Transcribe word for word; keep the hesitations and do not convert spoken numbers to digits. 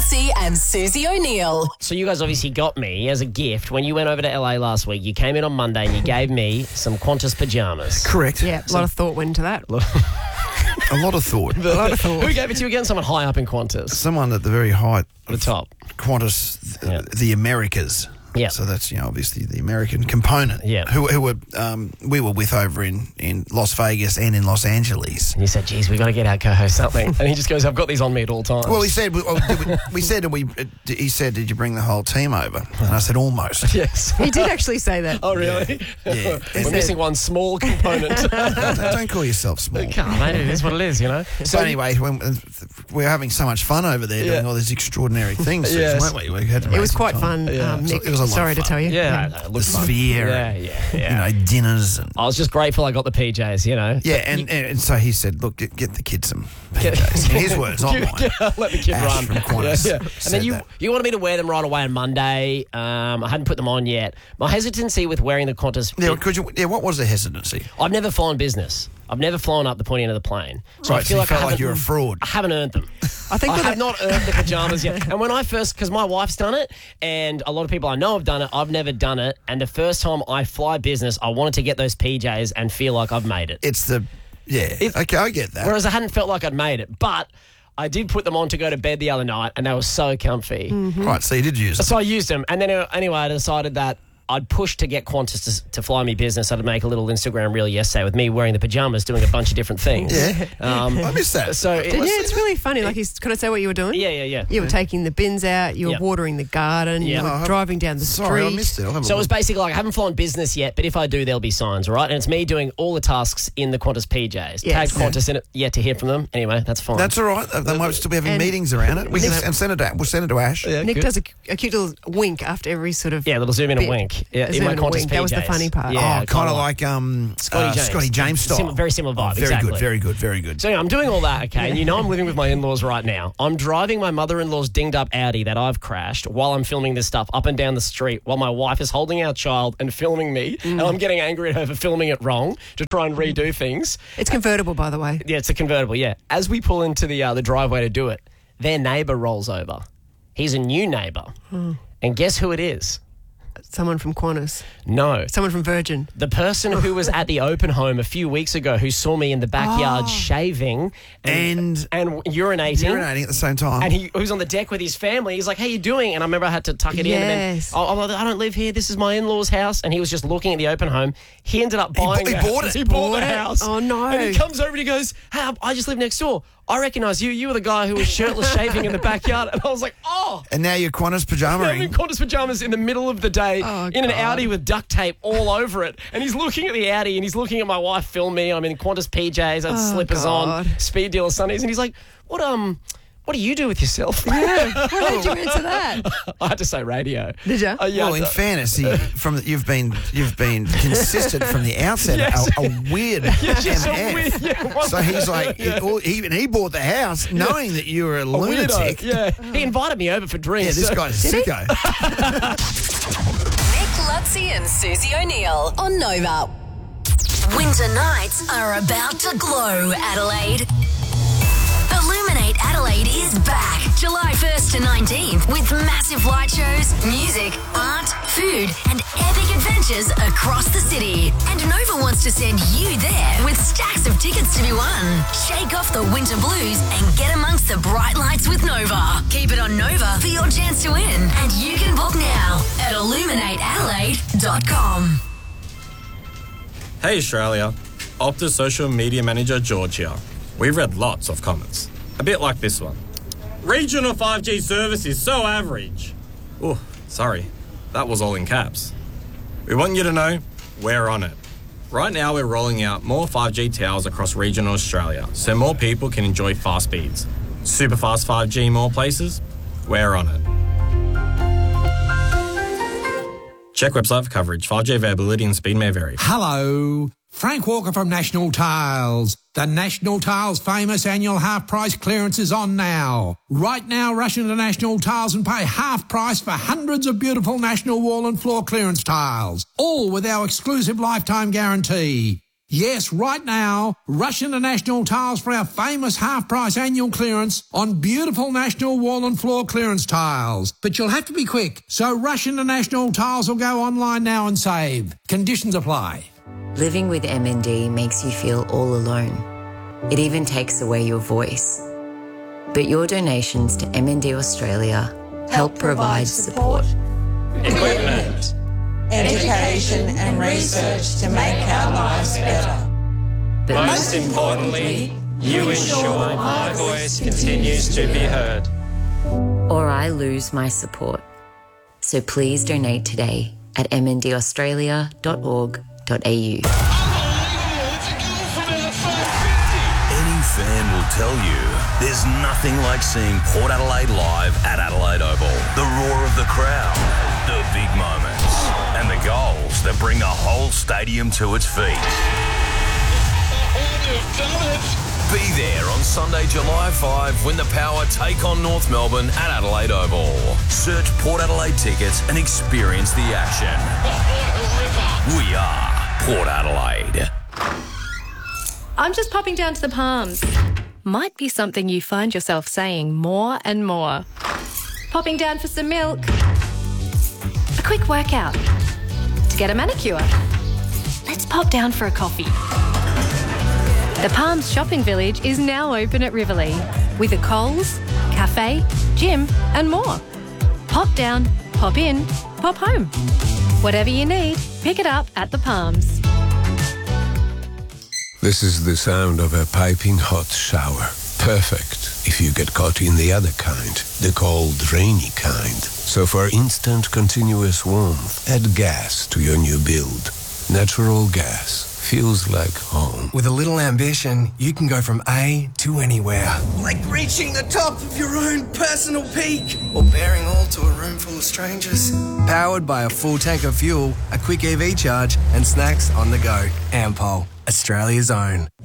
Lutzi and Susie O'Neill. So you guys obviously got me as a gift when you went over to L A last week. You came in on Monday and you gave me some Qantas pyjamas. Correct. Yeah, a lot of thought went into that. A lot of thought. A lot of thought. Who gave it to you again? Someone high up in Qantas. Someone at the very height The top. Qantas, th- Yeah. the Americas. Yeah. So that's, you know, obviously the American component. Yeah. Who, who were um, we were with over in, in Las Vegas and in Los Angeles. And you said, geez, we got to get our co-host something. And he just goes, I've got these on me at all times. Well, he said, we, oh, did we, we said, and we, uh, he said, did you bring the whole team over? And I said, almost. Yes. He did actually say that. Oh, really? Yeah. We're missing one small component. don't, don't call yourself small. Come on, mate, it is what it is, you know? So anyway, when, we're having so much fun over there doing Yeah. all these extraordinary things, Susan, Yes. weren't we? we had to It make was some quite time. fun, Yeah. um, So Nick. it was a lot of Sorry to fun. tell you. Yeah, no, it The looks fun. sphere, Yeah, and, yeah, yeah. you know, dinners and I was just grateful I got the P Js, you know? yeah, and, and, and so he said, look, get, get the kids some P Js. In his words, not mine. Let the kid Ash run. from Qantas Yeah, yeah. And said then you that. you wanted me to wear them right away on Monday. Um, I hadn't put them on yet. My hesitancy with wearing the Qantas. Yeah, could you, yeah, what was the hesitancy? I've never flown business. I've never flown up the pointy end of the plane. So I Right, feel so you like I felt like haven't- you're a fraud. I haven't earned them. I think I with have it- not earned the pajamas yet. And when I first, because my wife's done it, and a lot of people I know have done it, I've never done it. And the first time I fly business, I wanted to get those P Js and feel like I've made it. It's the, yeah, It- okay, I get that. Whereas I hadn't felt like I'd made it. But I did put them on to go to bed the other night, and they were so comfy. Right, so you did use it. So I used them. And then uh, anyway, I decided that I'd push to get Qantas to, to fly me business. I'd make a little Instagram reel yesterday with me wearing the pajamas, doing a bunch of different things. Yeah. Um, I missed that. so it Yeah, was, it's really funny. Like, he's, can I say what you were doing? yeah, yeah, yeah. You were taking the bins out, you were Yep. watering the garden, Yeah. you were Oh, I- driving down the Sorry, street. I missed it. I'll have a So it was look. basically like I haven't flown business yet, but if I do, there'll be signs, right? And it's me doing all the tasks in the Qantas P Js. Yes. Tag Qantas in it, yet to hear from them. Anyway, that's fine. That's all right. They might still be having And- meetings around it. We can Nick- and send it to, we'll send it to Ash. Yeah, Nick good. does a, a cute little wink after every sort of... Yeah, a little zoom in bit. and wink. Yeah, A in zoom my in and Qantas wink. That was the P Js. funny part. Yeah, oh, kinda kind of like um, Scotty uh, James. Scotty James style. Sim- very similar vibe, Oh, very exactly. good, very good, very good. So anyway, I'm doing all that, okay? And you know I'm living with my in-laws right now. I'm driving my mother-in-law's dinged-up Audi that I've crashed while I'm filming this stuff up and down the street while my wife is holding our child and filming me. And I'm getting angry at her for filming it wrong to try and redo things. It's convertible, by the way. Yeah, it's a convertible, yeah. As we pull into the uh, the driveway to do it, their neighbour rolls over. He's a new neighbour. And guess who it is? Someone from Qantas. No. Someone from Virgin. The person who was at the open home a few weeks ago who saw me in the backyard Oh. shaving and, and urinating. Urinating at the same time. And he, he was on the deck with his family. He's like, how you doing? And I remember I had to tuck it in. And Yes. then, oh, I'm like, I don't live here. This is my in-laws' house. And he was just looking at the open home. He ended up He buying bu- he the bought house. it. He bought Bought the it? house. Oh, no. And he comes over and he goes, hey, I just live next door. I recognise you. You were the guy who was shirtless shaving in the backyard. And I was like, oh. and now you're Qantas I'm pajama-ing. in Qantas pajamas in the middle of the day Oh, in an God. Audi with duct tape all over it. And he's looking at the Audi and he's looking at my wife film me. I'm in Qantas P Js, I had Oh, slippers on, God. speed dealer sunnies. And he's like, what, um, what do you do with yourself? How did you answer that? I had to say radio. Did you? Uh, yeah, Well, in uh, fairness, he, from the, you've been you've been consistent from the outset. Yes. A, a weird just a M F. weird- yeah, one- So he's like, he, all- he, even he bought the house knowing that you were a a weirdo. lunatic. Yeah. He invited me over for Yeah, drinks. this so- guy's a sicko. Nick Lutzi and Susie O'Neill on Nova. Winter nights are about to glow, Adelaide. Illuminate Adelaide is back July first to nineteenth with massive light shows, music, art, food, and epic adventures across the city. And Nova wants to send you there with stacks of tickets to be won. Shake off the winter blues and get amongst the bright lights with Nova. Keep it on Nova for your chance to win. And you can book now at illuminate adelaide dot com. Hey Australia, Optus social media manager George here. We've read lots of comments, a bit like this one. Regional five G service is so average. Oh, sorry, that was all in caps. We want you to know we're on it. Right now we're rolling out more five G towers across regional Australia so more people can enjoy fast speeds. Super fast five G in more places? We're on it. Check website for coverage. five G availability and speed may vary. Hello, Frank Walker from National Tiles. The National Tiles famous annual half price clearance is on now. Right now, rush into National Tiles and pay half price for hundreds of beautiful National wall and floor clearance tiles, all with our exclusive lifetime guarantee. Yes, right now, rush into National Tiles for our famous half-price annual clearance on beautiful National wall and floor clearance tiles. But you'll have to be quick, so rush into National Tiles or go online now and save. Conditions apply. Living with M N D makes you feel all alone. It even takes away your voice. But your donations to M N D Australia help provide support, equipment, education and research to make our lives better. but Most importantly, you ensure my voice continues to be heard. or I lose my support. So please donate today at m n d australia dot org dot a u. Any fan will tell you there's nothing like seeing Port Adelaide live at Adelaide Oval. The roar of the crowd, the big moments, and the goals that bring the whole stadium to its feet. Be there on Sunday, July fifth when the Power take on North Melbourne at Adelaide Oval. Search Port Adelaide tickets and experience the action. We are Port Adelaide. I'm just popping down to the Palms. Might be something you find yourself saying more and more. Popping down for some milk. A quick workout. To get a manicure. Let's pop down for a coffee. The Palms Shopping Village is now open at Riverlea with a Coles, cafe, gym and more. Pop down, pop in, pop home. Whatever you need, pick it up at the Palms. This is the sound of a piping hot shower. Perfect if you get caught in the other kind, the cold, rainy kind. So for instant, continuous warmth, add gas to your new build. Natural gas feels like home. With a little ambition, you can go from A to anywhere. Like reaching the top of your own personal peak. Or bearing all to a room full of strangers. Powered by a full tank of fuel, a quick E V charge, and snacks on the go. Ampol, Australia's own.